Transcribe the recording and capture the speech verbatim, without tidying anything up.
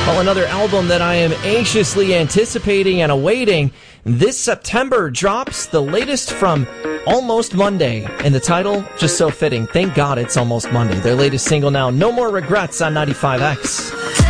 Well, another album that I am anxiously anticipating and awaiting. This September drops the latest from Almost Monday, and the title, just so fitting. Thank God it's Almost Monday. Their latest single now, No More Regrets, on ninety-five X.